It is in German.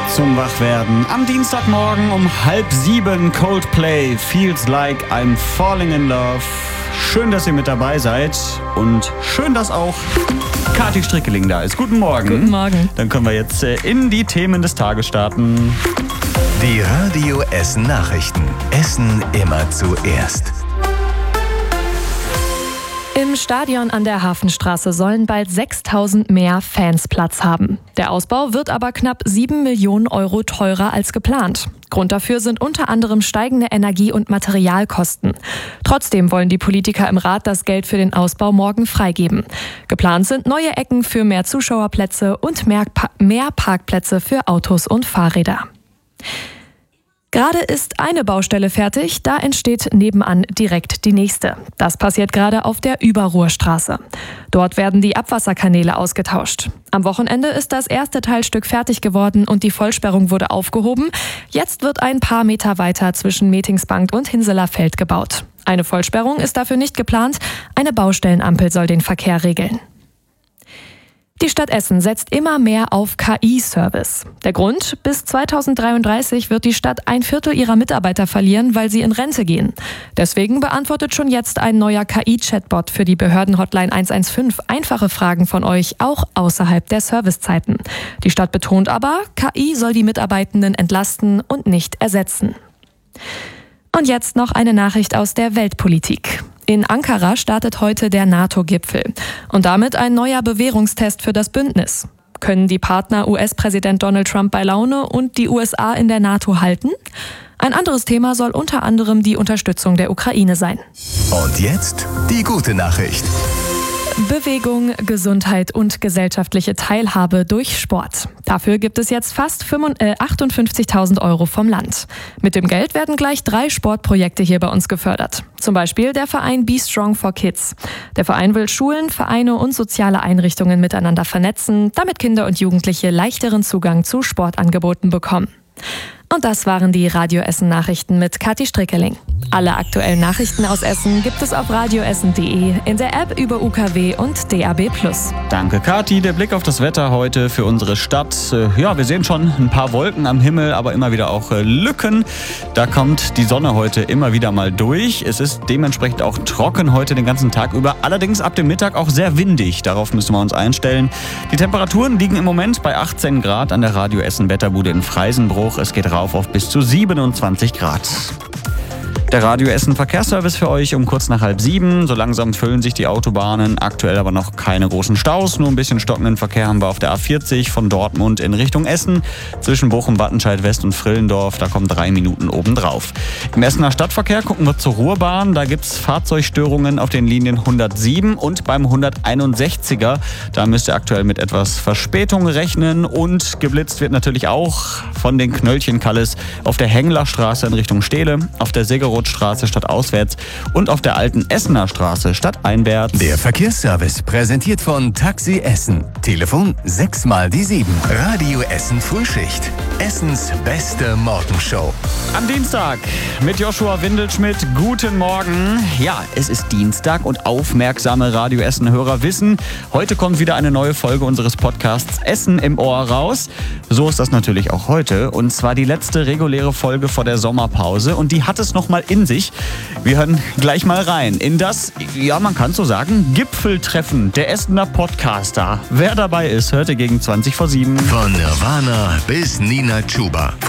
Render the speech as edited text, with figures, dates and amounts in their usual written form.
zum Wachwerden. Am Dienstagmorgen um 6:30 Coldplay, Feels Like I'm Falling in Love. Schön, dass ihr mit dabei seid und schön, dass auch Kathi Strickeling da ist. Guten Morgen. Guten Morgen. Dann können wir jetzt in die Themen des Tages starten. Die Radio Essen Nachrichten. Essen immer zuerst. Im Stadion an der Hafenstraße sollen bald 6.000 mehr Fans Platz haben. Der Ausbau wird aber knapp 7 Millionen Euro teurer als geplant. Grund dafür sind unter anderem steigende Energie- und Materialkosten. Trotzdem wollen die Politiker im Rat das Geld für den Ausbau morgen freigeben. Geplant sind neue Ecken für mehr Zuschauerplätze und mehr Parkplätze für Autos und Fahrräder. Gerade ist eine Baustelle fertig, da entsteht nebenan direkt die nächste. Das passiert gerade auf der Überruhrstraße. Dort werden die Abwasserkanäle ausgetauscht. Am Wochenende ist das erste Teilstück fertig geworden und die Vollsperrung wurde aufgehoben. Jetzt wird ein paar Meter weiter zwischen Metingsbank und Hinseler Feld gebaut. Eine Vollsperrung ist dafür nicht geplant. Eine Baustellenampel soll den Verkehr regeln. Die Stadt Essen setzt immer mehr auf KI-Service. Der Grund? Bis 2033 wird die Stadt 1/4 ihrer Mitarbeiter verlieren, weil sie in Rente gehen. Deswegen beantwortet schon jetzt ein neuer KI-Chatbot für die Behördenhotline 115 einfache Fragen von euch, auch außerhalb der Servicezeiten. Die Stadt betont aber, KI soll die Mitarbeitenden entlasten und nicht ersetzen. Und jetzt noch eine Nachricht aus der Weltpolitik. In Ankara startet heute der NATO-Gipfel und damit ein neuer Bewährungstest für das Bündnis. Können die Partner US-Präsident Donald Trump bei Laune und die USA in der NATO halten? Ein anderes Thema soll unter anderem die Unterstützung der Ukraine sein. Und jetzt die gute Nachricht. Bewegung, Gesundheit und gesellschaftliche Teilhabe durch Sport. Dafür gibt es jetzt fast 58.000 Euro vom Land. Mit dem Geld werden gleich 3 Sportprojekte hier bei uns gefördert. Zum Beispiel der Verein Be Strong for Kids. Der Verein will Schulen, Vereine und soziale Einrichtungen miteinander vernetzen, damit Kinder und Jugendliche leichteren Zugang zu Sportangeboten bekommen. Und das waren die Radio Essen Nachrichten mit Kathi Strickeling. Alle aktuellen Nachrichten aus Essen gibt es auf radioessen.de, in der App über UKW und DAB+. Danke, Kathi. Der Blick auf das Wetter heute für unsere Stadt. Ja, wir sehen schon ein paar Wolken am Himmel, aber immer wieder auch Lücken. Da kommt die Sonne heute immer wieder mal durch. Es ist dementsprechend auch trocken heute den ganzen Tag über. Allerdings ab dem Mittag auch sehr windig. Darauf müssen wir uns einstellen. Die Temperaturen liegen im Moment bei 18 Grad an der Radio Essen Wetterbude in Freisenbruch. Es geht rauf auf bis zu 27 Grad. Der Radio Essen Verkehrsservice für euch um kurz nach 6:30. So langsam füllen sich die Autobahnen, aktuell aber noch keine großen Staus. Nur ein bisschen stockenden Verkehr haben wir auf der A40 von Dortmund in Richtung Essen. Zwischen Bochum, Wattenscheid West und Frillendorf, da kommen 3 Minuten obendrauf. Im Essener Stadtverkehr gucken wir zur Ruhrbahn. Da gibt es Fahrzeugstörungen auf den Linien 107 und beim 161er. Da müsst ihr aktuell mit etwas Verspätung rechnen. Und geblitzt wird natürlich auch von den Knöllchenkalles auf der Henglerstraße in Richtung Stehle, auf der Segerothstraße stadtauswärts und auf der alten Essener Straße stadteinwärts. Der Verkehrsservice präsentiert von Taxi Essen. Telefon 6x7. Radio Essen Frühschicht. Essens beste Morgenshow. Am Dienstag mit Joshua Windelschmidt. Guten Morgen. Ja, es ist Dienstag und aufmerksame Radio Essen-Hörer wissen, heute kommt wieder eine neue Folge unseres Podcasts Essen im Ohr raus. So ist das natürlich auch heute. Und zwar die letzte reguläre Folge vor der Sommerpause. Und die hat es nochmal in sich. Wir hören gleich mal rein in das, ja man kann so sagen, Gipfeltreffen der Essener Podcaster. Wer dabei ist, hörte gegen 7:20. Von Nirvana bis Nina Chuba.